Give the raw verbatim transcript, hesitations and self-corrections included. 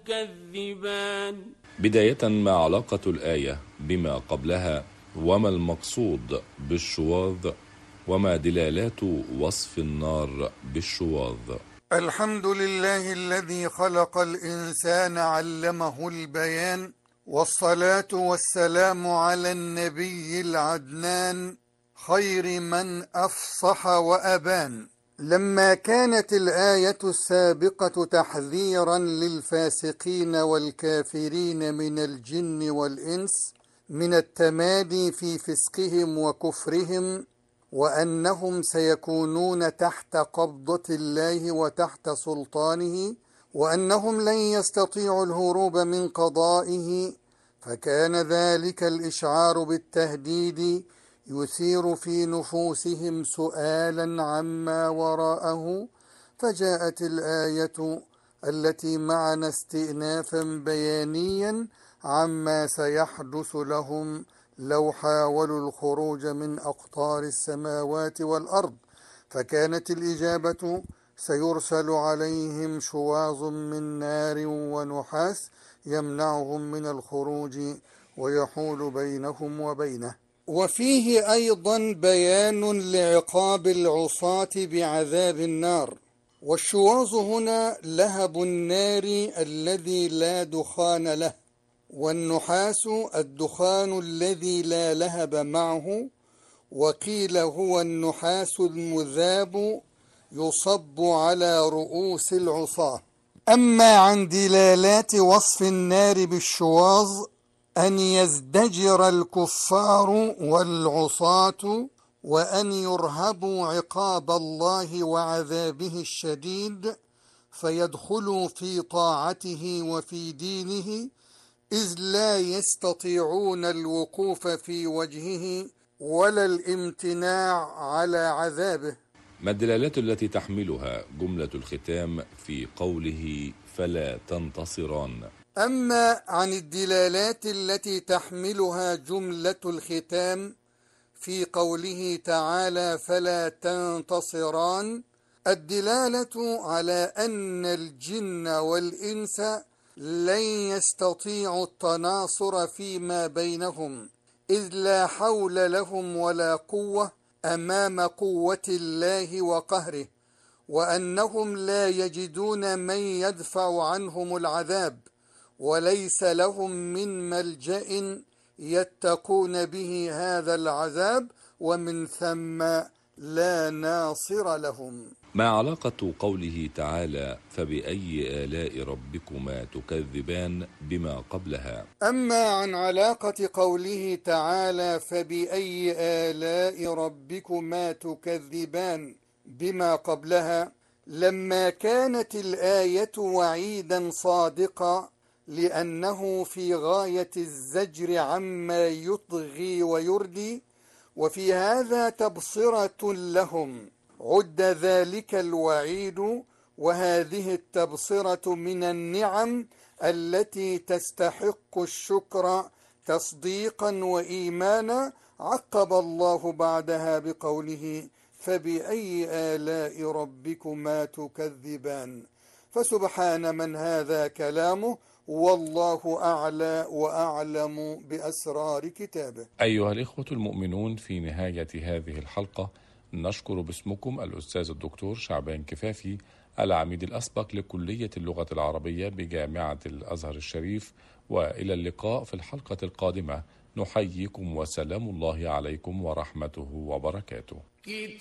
تكذبان. بداية، ما علاقة الآية بما قبلها؟ وما المقصود بالشواظ؟ وما دلالات وصف النار بالشواظ؟ الحمد لله الذي خلق الإنسان علمه البيان، والصلاة والسلام على النبي العدنان خير من أفصح وأبان. لما كانت الآية السابقة تحذيرا للفاسقين والكافرين من الجن والإنس من التمادي في فسقهم وكفرهم، وأنهم سيكونون تحت قبضة الله وتحت سلطانه، وأنهم لن يستطيعوا الهروب من قضائه، فكان ذلك الإشعار بالتهديد يثير في نفوسهم سؤالا عما وراءه، فجاءت الآية التي معنا استئنافا بيانيا عما سيحدث لهم لو حاولوا الخروج من أقطار السماوات والأرض، فكانت الإجابة: سيرسل عليهم شواظ من نار ونحاس يمنعهم من الخروج ويحول بينهم وبينه. وفيه أيضا بيان لعقاب العصاة بعذاب النار. والشواظ هنا لهب النار الذي لا دخان له، والنحاس الدخان الذي لا لهب معه، وقيل هو النحاس المذاب يصب على رؤوس العصاة. أما عن دلالات وصف النار بالشواظ أن يزدجر الكفار والعصاة، وأن يرهبوا عقاب الله وعذابه الشديد، فيدخلوا في طاعته وفي دينه، إذ لا يستطيعون الوقوف في وجهه ولا الامتناع على عذابه. ما الدلالات التي تحملها جملة الختام في قوله فلا تنتصران؟ أما عن الدلالات التي تحملها جملة الختام في قوله تعالى فلا تنتصران، الدلالة على أن الجن والإنس لن يستطيعوا التناصر فيما بينهم، إذ لا حول لهم ولا قوة أمام قوة الله وقهره، وأنهم لا يجدون من يدفع عنهم العذاب، وليس لهم من ملجأ يتقون به هذا العذاب، ومن ثم لا ناصر لهم. ما علاقة قوله تعالى فبأي آلاء ربكما تكذبان بما قبلها؟ أما عن علاقة قوله تعالى فبأي آلاء ربكما تكذبان بما قبلها، لما كانت الآية وعيدا صادقا لأنه في غاية الزجر عما يطغي ويردي، وفي هذا تبصرة لهم، عد ذلك الوعيد وهذه التبصرة من النعم التي تستحق الشكر تصديقا وإيمانا. عقب الله بعدها بقوله فبأي آلاء ربكما تكذبان، فسبحان من هذا كلامه، والله أعلى وأعلم بأسرار كتابه. أيها الإخوة المؤمنون، في نهاية هذه الحلقة نشكر باسمكم الأستاذ الدكتور شعبان كفافي، العميد الأسبق لكلية اللغة العربية بجامعة الأزهر الشريف، وإلى اللقاء في الحلقة القادمة. نحييكم وسلام الله عليكم ورحمته وبركاته.